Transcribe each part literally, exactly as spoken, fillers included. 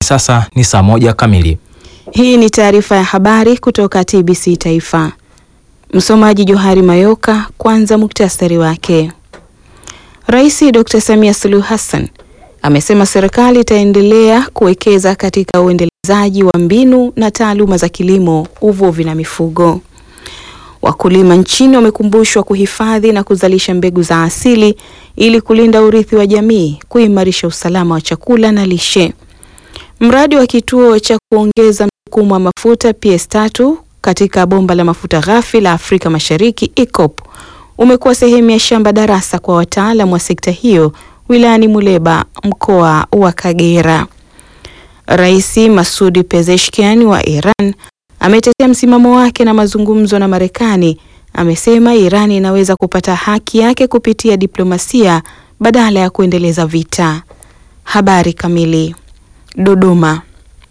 sasa ni saa moja kamili. Hii ni taarifa ya habari kutoka T B C Taifa. Msomaji Johari Mayoka. Kwanza muktasari wake. Rais Dokta Samia Suluhu Hassan amesema serikali itaendelea kuwekeza katika uendelezaji wa mbinu na taaluma za kilimo, uvuvi na mifugo. Wakulima nchini wamekumbushwa kuhifadhi na kuzalisha mbegu za asili ili kulinda urithi wa jamii, kuimarisha usalama wa chakula na lishe. Mradi wa kituo cha kuongeza msukumo wa mafuta P S tatu katika bomba la mafuta ghafi la Afrika Mashariki E A C O P umekuwa sehemu ya shamba darasa kwa wataalamu wa sekta hiyo wilayani Muleba, mkoa wa Kagera. Rais Masoud Pezeshkian wa Iran ametetea msimamo wake na mazungumzo na Marekani. Amesema Iran inaweza kupata haki yake kupitia diplomasia badala ya kuendeleza vita. Habari kamili. Dodoma.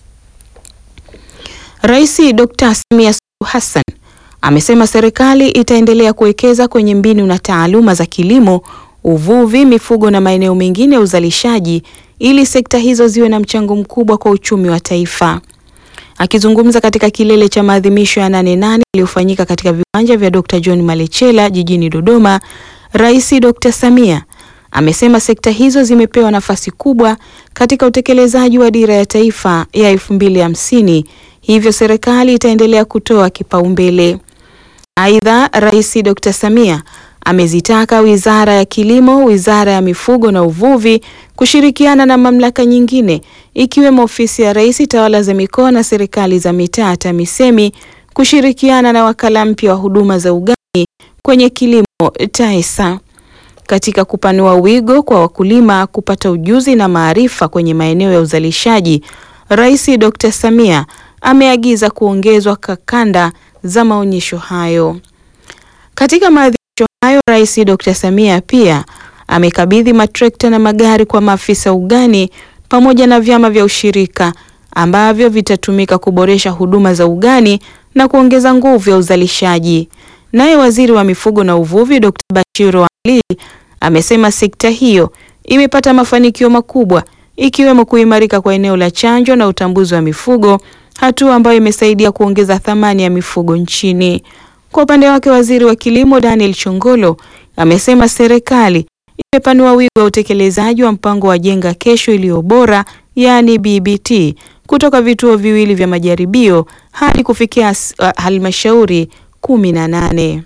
Rais Dokta Samia Suluhu Hassan amesema serikali itaendelea kuwekeza kwenye mbinu na taaluma za kilimo, uvuvi, mifugo na maeneo mengine ya uzalishaji ili sekta hizo ziwe na mchango mkubwa kwa uchumi wa taifa. Akizungumza katika kilele cha maadhimisho ya nane nane yaliyofanyika katika viwanja vya Dokta John Malechela jijini Dodoma, Rais Dokta Samia amesema sekta hizo zimepewa nafasi kubwa katika utekelezaji wa dira ya taifa ya elfu mbili hamsini, hivyo serikali itaendelea kutoa kipaumbele. Aidha, Rais Dokta Samia amezitaka Wizara ya Kilimo, Wizara ya Mifugo na Uvuvi kushirikiana na mamlaka nyingine ikiwemo Ofisi ya Rais, Tawala za Mikoa na Serikali za Mitaa TAMISEMI kushirikiana na Wakala mpya wa Huduma za Ugani kwenye Kilimo TAESA katika kupanua wigo kwa wakulima kupata ujuzi na maarifa kwenye maeneo ya uzalishaji. Rais Dokta Samia ameagiza kuongezwa kanda za maonyesho hayo. Katika maadhimisho hayo, Rais Dokta Samia pia amekabidhi matrekta na magari kwa maafisa ugani pamoja na vyama vya ushirika ambavyo vitatumika kuboresha huduma za ugani na kuongeza nguvu ya uzalishaji. Naye Waziri wa Mifugo na Uvuvi Dokta Bashiru Ali amesema sekta hiyo imepata mafanikio makubwa ikiwemo kuimarika kwa eneo la chanjo na utambuzi wa mifugo, hatua ambayo imesaidia kuongeza thamani ya mifugo nchini. Kwa upande wake, Waziri wa Kilimo Daniel Chongolo amesema serikali imepanua wigo wa utekelezaji wa mpango wa Jenga Kesho iliyo bora, yani B B T, kutoka vituo viwili vya majaribio hadi kufikia uh, halmashauri kumi na nane.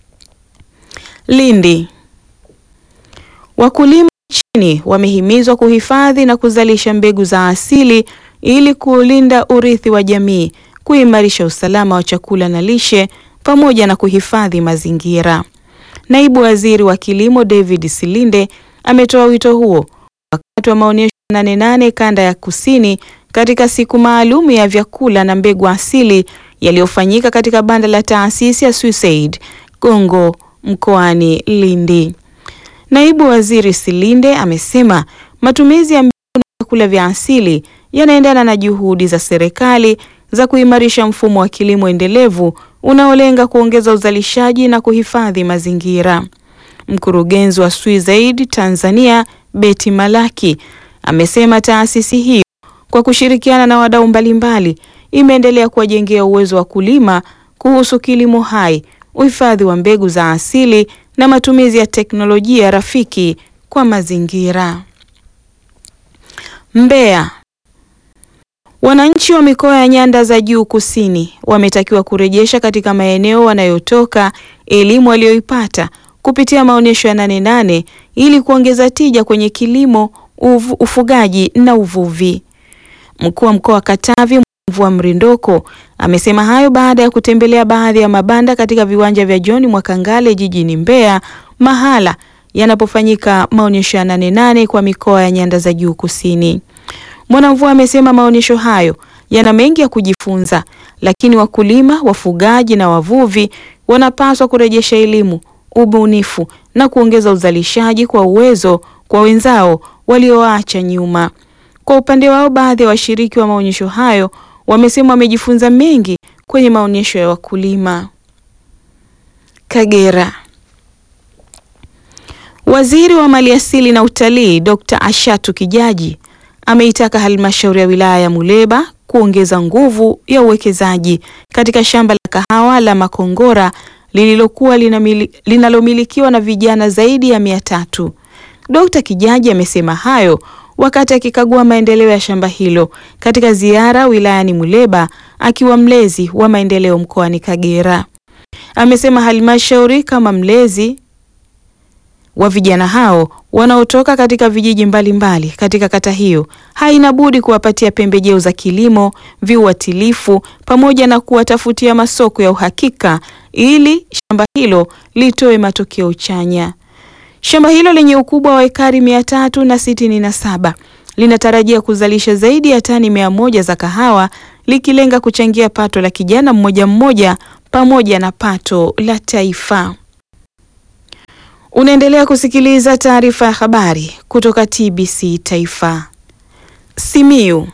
Lindi. Wakulima nchini wamehimizwa kuhifadhi na kuzalisha mbegu za asili ili kulinda urithi wa jamii, kuimarisha usalama wa chakula na lishe pamoja na kuhifadhi mazingira. Naibu Waziri wa Kilimo David Silinde ametoa wito huo wakati wa maonyesho nane nane kanda ya Kusini katika siku maalum ya vyakula na mbegu asili yaliyofanyika katika banda la taasisi ya Suicide Gongo mkoani Lindi. Naibu Waziri Silinde amesema matumizi ya mbegu na vyakula vya asili yanaendana na juhudi za serikali za kuimarisha mfumo wa kilimo endelevu unaolenga kuongeza uzalishaji na kuhifadhi mazingira. Mkurugenzi wa Suicide Tanzania Betty Malaki amesema taasisi hiyo kwa kushirikiana na wadau mbalimbali imeendelea kuwajengea uwezo wa kulima kuhusu kilimo hai, uhifadhi wa mbegu za asili na matumizi ya teknolojia rafiki kwa mazingira. Mbeya. Wananchi wa mikoa ya nyanda za juu kusini wametakiwa kurejesha katika maeneo wanayotoka elimu walioipata kupitia maonyesho ya nane nane ili kuongeza tija kwenye kilimo, uvu, ufugaji na uvuvi. Mkuu wa mkoa wa Katavi Mvua Mrindoko amesema hayo baada ya kutembelea baadhi ya mabanda katika viwanja vya John Mwakangale jijini Mbeya, mahala yanapofanyika maonyesho ya nane nane kwa mikoa ya nyanda za juu kusini. Mwanamvua amesema maonyesho hayo yana mengi ya kujifunza, lakini wakulima, wafugaji na wavuvi wanapaswa kurejesha elimu, ubunifu na kuongeza uzalishaji kwa uwezo kwa wenzao walioacha nyuma. Kwa upande wao, baadhi ya washiriki wa maonyesho hayo wamesema wamejifunza mengi kwenye maonyesho ya wakulima. Kagera. Waziri wa Maliasili na Utalii Dokta Ashatu Kijaji ameitaka halmashauri ya wilaya ya Muleba kuongeza nguvu ya uwekezaji katika shamba la kahawa la Makongora lililokuwa linalomilikiwa na vijana zaidi ya mia tatu. Dokta Kijaji amesema hayo wakati akikagua maendeleo ya shamba hilo katika ziara wilayani Muleba akiwa mlezi wa maendeleo mkoani Kagera. Amesema halmashauri kama mlezi wa vijana hao wanaotoka katika vijiji mbalimbali katika kata hiyo haina budi kuwapatia pembejeo za kilimo, viuatilifu pamoja na kuwatafutia masoko ya uhakika ili shamba hilo litoe matokeo chanya. Shamba hilo lenye ukubwa wa ekari mia tatu na sitini na saba linatarajia kuzalisha zaidi ya tani mia moja za kahawa, likilenga kuchangia pato la kijana mmoja mmoja pamoja na pato la taifa. Unaendelea kusikiliza taarifa ya habari kutoka T B C Taifa. Simiyu.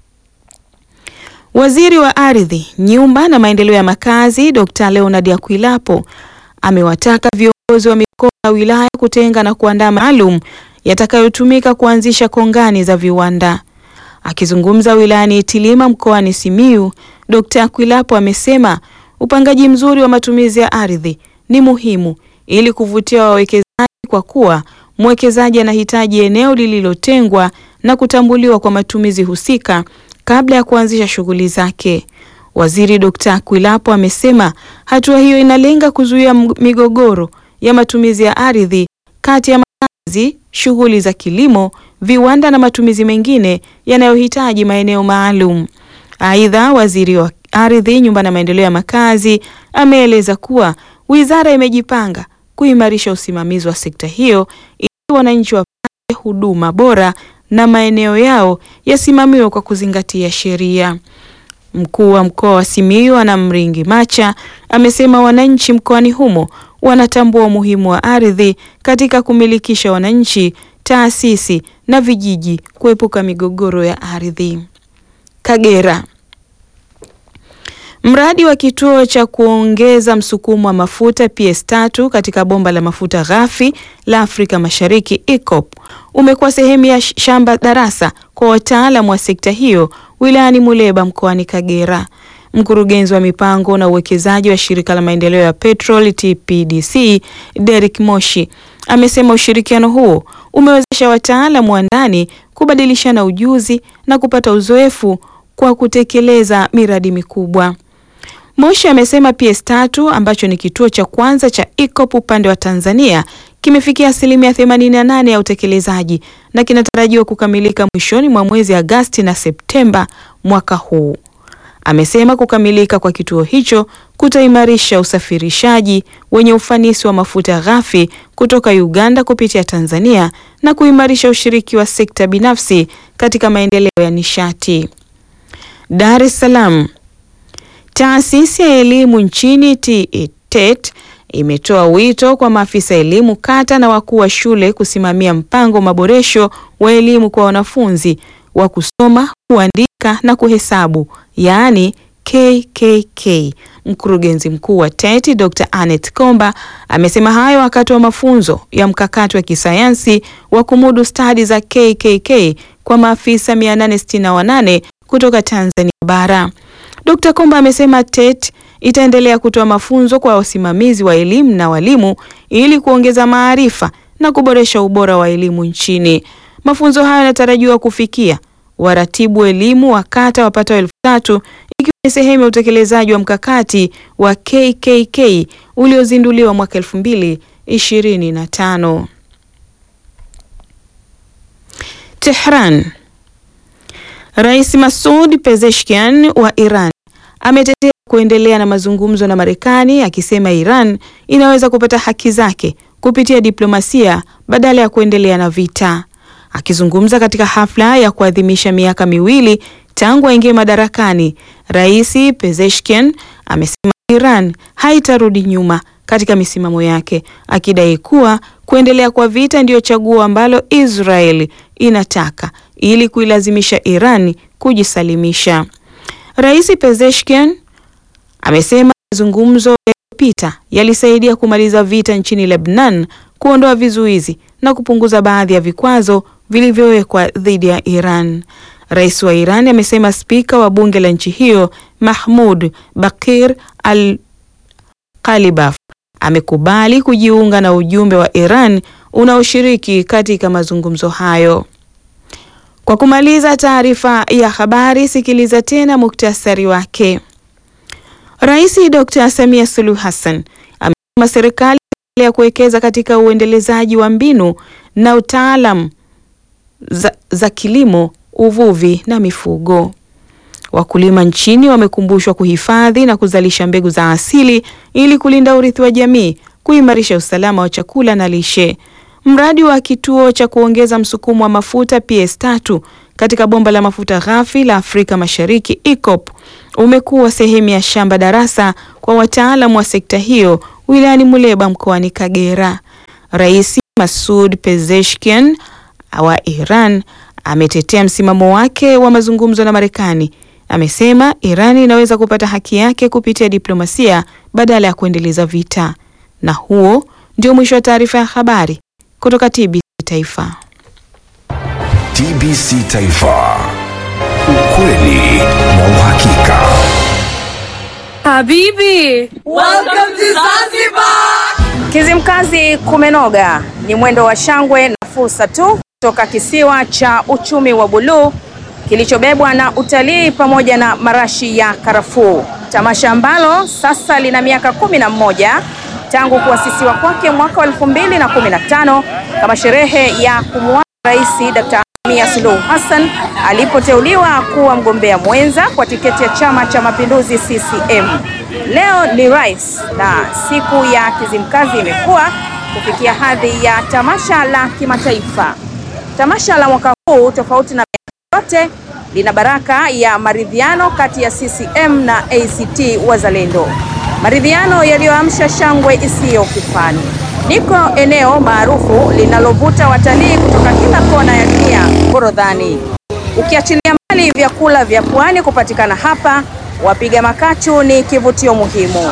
Waziri wa Ardhi, Nyumba na Maendeleo ya Makazi Dokta Leonard Akwilapo amewataka viongozi wa mikoa na wilaya kutenga na kuandaa maalum yatakayotumika kuanzisha kongani za viwanda. Akizungumza wilayani Itilima mkoani Simiyu, Dokta Akwilapo amesema upangaji mzuri wa matumizi ya ardhi ni muhimu ili kuvutia wawekezaji, kwa kuwa mwekezaji anahitaji eneo lililotengwa na kutambuliwa kwa matumizi husika kabla ya kuanzisha shughuli zake. Waziri Dokta Akwilapo amesema hatua hiyo inalenga kuzuia migogoro ya matumizi ya ardhi kati ya makazi, shughuli za kilimo, viwanda na matumizi mengine yanayohitaji maeneo maalum. Aidha, waziri wa Ardhi, Nyumba na Maendeleo ya Makazi ameeleza kuwa wizara imejipanga kuimarisha usimamizi wa sekta hiyo ili wananchi wapate huduma bora na maeneo yao yasimamiwe kwa kuzingatia sheria. Mkuu wa mkoa wa Simiyu Ana Mringi Macha amesema wananchi mkoani humo wanatambua umuhimu wa ardhi katika kumilikisha wananchi, taasisi na vijiji kuepuka migogoro ya ardhi. Kagera. Mradi wa kituo cha kuongeza msukumo wa mafuta P S tatu katika bomba la mafuta ghafi la Afrika Mashariki E A C O P umekuwa sehemu ya shamba darasa kwa wataalamu wa sekta hiyo wilayani Muleba mkoani Kagera. Mkurugenzi wa mipango na uwekezaji wa shirika la maendeleo ya petroli T P D C Derek Moshi amesema ushirikiano huo umewezesha wataalamu wa ndani kubadilishana ujuzi na kupata uzoefu kwa kutekeleza miradi mikubwa. Moshi amesema P S tatu ambacho ni kituo cha kwanza cha E A C O P upande wa Tanzania kimefikia asilimia themanini na nane ya utekelezaji na kinatarajiwa kukamilika mwishoni mwa mwezi Agosti na Septemba mwaka huu. Amesema kukamilika kwa kituo hicho kutaimarisha usafirishaji wenye ufanisi wa mafuta ghafi kutoka Uganda kupitia Tanzania na kuimarisha ushiriki wa sekta binafsi katika maendeleo ya nishati. Dar es Salaam. Taasisi ya elimu nchini T E T imetoa wito kwa maafisa elimu kata na wakuu wa shule kusimamia mpango maboresho wa elimu kwa wanafunzi wa kusoma, kuandika na kuhesabu, yaani K K K. Mkurugenzi mkuu wa T E T Doctor Anet Komba amesema hayo wakati wa mafunzo ya mkakati wa kisayansi wa kumudu stadi za K K K kwa maafisa mia nane sitini na wanane kutoka Tanzania bara. Dokta Komba amesema T E T itaendelea kutoa mafunzo kwa wasimamizi wa elimu na walimu ili kuongeza maarifa na kuboresha ubora wa elimu nchini. Mafunzo hayo yanatarajiwa kufikia waratibu elimu wa kata wapatao elfu tatu ikiwa ni sehemu ya utekelezaji wa mkakati wa K K K uliozinduliwa mwaka elfu mbili ishirini na tano. Tehran. Rais Masoud Pezeshkian wa Iran ametetea kuendelea na mazungumzo na Marekani, akisema Iran inaweza kupata haki zake kupitia diplomasia badala ya kuendelea na vita. Akizungumza katika hafla ya kuadhimisha miaka miwili tangu aingie madarakani, Rais Pezeshkian amesema Iran haitarudi nyuma katika misimamo yake, akidai kuwa kuendelea kwa vita ndiyo chaguo ambalo Israel inataka ili kuilazimisha Iran kujisalimisha. Rais Pezeshkian amesema mazungumzo yaliyopita yalisaidia kumaliza vita nchini Lebanon, kuondoa vizuizi na kupunguza baadhi ya vikwazo vilivyowekwa dhidi ya Iran. Rais wa Iran amesema spika wa bunge la nchi hiyo Mahmoud Bakir Al-Kalibaf amekubali kujiunga na ujumbe wa Iran unaoshiriki katika mazungumzo hayo. Kwa kumaliza taarifa ya habari, sikiliza tena muktasari wake. Rais Doctor Samia Suluhu Hassan amesema serikali ya kuwekeza katika uendelezaji wa mbinu na utaalamu za, za kilimo, uvuvi na mifugo. Wakulima nchini wamekumbushwa kuhifadhi na kuzalisha mbegu za asili ili kulinda urithi wa jamii, kuimarisha usalama wa chakula na lishe. Mradi wa kituo cha kuongeza msukumo wa mafuta P S tatu katika bomba la mafuta ghafi la Afrika Mashariki E A C O P umekuwa sehemu ya shamba darasa kwa wataalamu wa sekta hiyo wilayani Muleba mkoani Kagera. Rais Masoud Pezeshkian wa Iran ametetea msimamo wake wa mazungumzo na Marekani. Amesema Iran inaweza kupata haki yake kupitia diplomasia badala ya kuendeleza vita. Na huo ndio mwisho wa taarifa ya habari kutoka T B C Taifa. T B C Taifa. Ukweli na uhakika. Habibi, welcome to Zanzibar. Kizimkazi kumenoga ni mwendo wa shangwe na fursa tu kutoka kisiwa cha uchumi wa buluu kilichobebwa na utalii pamoja na marashi ya karafuu. Tamasha ambalo sasa lina miaka kumi na mmoja tangu kuasisiwa kwake mwaka wa elfu mbili na kumi na tano kama sherehe ya kumwaga Rais Doctor Samia Suluhu Hassan alipoteuliwa kuwa mgombea mwenza kwa tiketi ya Chama cha Mapinduzi C C M. Leo ni rais na siku ya Kizimkazi imekuwa kufikia hadhi ya tamasha la kimataifa. Tamasha la mwaka huu tofauti na yote lina baraka ya maridhiano kati ya C C M na A C T Wazalendo. Maridhiano yaliyoamsha shangwe isiyo kifani. Niko eneo maarufu linalovuta watalii kutoka kila kona ya dunia, Forodhani. Ukiachilia mbali vyakula vya pwani kupatikana hapa, wapiga makachu ni kivutio muhimu.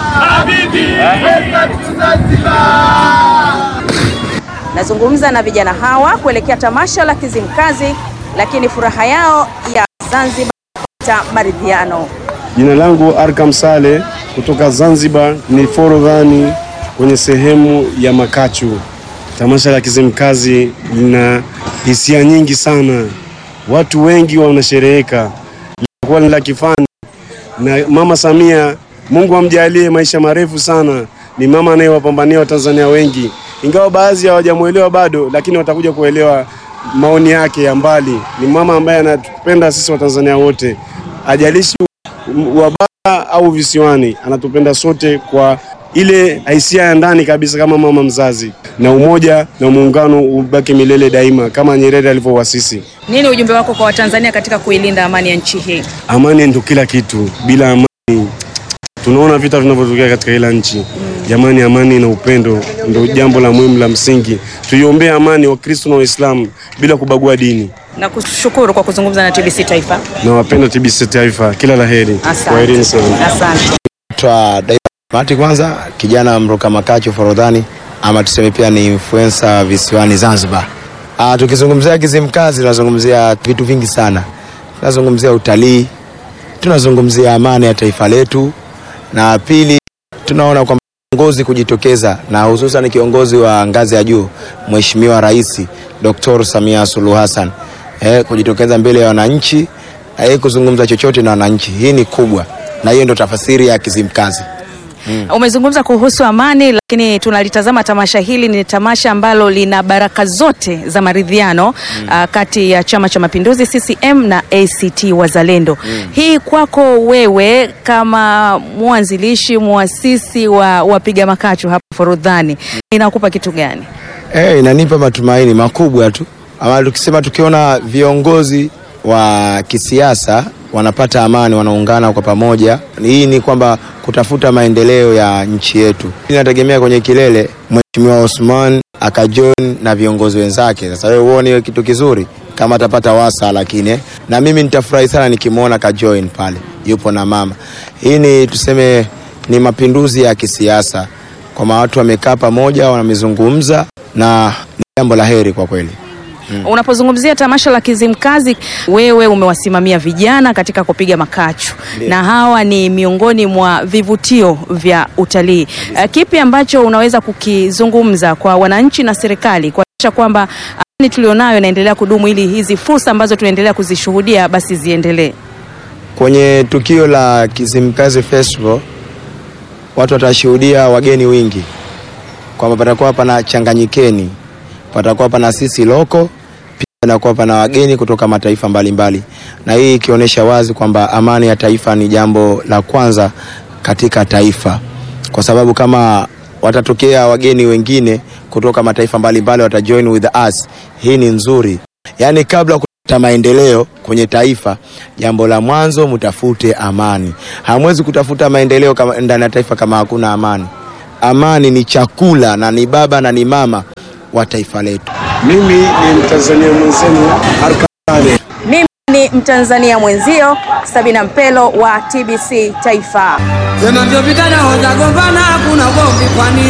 Nazungumza na vijana hawa kuelekea tamasha la Kizimkazi, lakini furaha yao ya Zanzibar ta maridhiano. Jina langu Arkam Saleh kutoka Zanzibar, ni Forodhani kwenye sehemu ya makachu. Tamasha la Kizimkazi lina hisia nyingi sana. Watu wengi wanashereheka. Linakuwa ni la kifani. Na Mama Samia, Mungu amjalie maisha marefu sana. Ni mama anayewapambania Watanzania wengi. Ingawa baadhi hawajamuelewa bado, lakini watakuja kuelewa maoni yake ya mbali. Ni mama ambaye anatupenda sisi Watanzania wote. Hajalishi wabara au visiwani, anatupenda sote kwa ile hisia ya ndani kabisa kama mama mzazi. Na umoja na muungano ubaki milele daima kama Nyerere alivyowasisi. Nini ujumbe wako kwa Watanzania katika kuilinda amani ya nchi hii? Amani ndio kila kitu. Bila amani tunaona vita vinavyotokea katika ila nchi. Jamani, amani na upendo ndio jambo la muhimu la msingi. Tuiombee amani wa Kristo na Waislamu bila kubagua dini. Na kushukuru kwa kuzungumza na T B C Taifa. Na wapenda T B C Taifa. Kila laheri. Kwaherini sana. Asante. Twa Mati kwanza kijana mruka makachu Forodhani, ama tuseme pia ni influencer visiwani Zanzibar. Ah, tukizungumzia Kizimkazi tunazungumzia vitu vingi sana. Tunazungumzia utalii, tunazungumzia amani ya taifa letu, na pili tunaona kwamba kiongozi kujitokeza, na hususan kiongozi wa ngazi ya juu Mheshimiwa Rais Doctor Samia Suluhu Hassan eh, kujitokeza mbele ya wananchi, eh, kuzungumza chochote na wananchi. Hii ni kubwa, na hiyo ndio tafasiri ya Kizimkazi. Mm. Umezungumza kuhusu amani, lakini tunalitazama tamasha hili ni tamasha ambalo lina baraka zote za maridhiano mm. uh, kati ya Chama cha Mapinduzi C C M na A C T Wazalendo. Mm. Hii kwako wewe kama mwanzilishi muasisi wa wapiga makachu hapa Forodhani, mm. inakupa kitu gani? Eh, inanipa matumaini makubwa tu. Ama tukisema tukiona viongozi wa kisiasa wanapata amani, wanaungana kwa pamoja, hii ni kwamba kutafuta maendeleo ya nchi yetu. Inategemea kwenye kilele Mheshimiwa Osman akajoin na viongozi wenzake. Sasa wewe uone hiyo kitu kizuri kama atapata wasa, lakini na mimi nitafurahi sana nikimwona kajoin pale yupo na mama. Hii ni tuseme ni mapinduzi ya kisiasa, kwa maana watu wamekaa pamoja wanamezungumza, na ni jambo la heri kwa kweli. Mm. Unapozungumzia tamasha la Kizimkazi, wewe umewasimamia vijana katika kupiga makachu. Yeah. Na hawa ni miongoni mwa vivutio vya utalii. Uh, kipi ambacho unaweza kukizungumza kwa wananchi na serikali kuhakikisha kwamba amani tulionayo inaendelea kudumu ili hizi fursa ambazo tunaendelea kuzishuhudia basi ziendelee? Kwenye tukio la Kizimkazi Festival watu watashuhudia wageni wingi. Kwamba patakuwa pana changanyikeni, patakuwa pana sisi loko, pia panakuwa pana wageni kutoka mataifa mbalimbali. Na hii ikionyesha wazi kwamba amani ya taifa ni jambo la kwanza katika taifa. Kwa sababu kama watatokea wageni wengine kutoka mataifa mbalimbali watajoin with us, hii ni nzuri. Yaani kabla kuleta maendeleo kwenye taifa, jambo la mwanzo mtafute amani. Hamwezi kutafuta maendeleo kama ndani ya taifa kama hakuna amani. Amani ni chakula na ni baba na ni mama wa taifa letu. Mimi ni Mtanzania mwenzenu Arkam Saleh. Mimi ni Mtanzania mwenzio Sabina Mpelo wa T B C Taifa. Sema ndio vijana hoja gombana kuna gombi kwani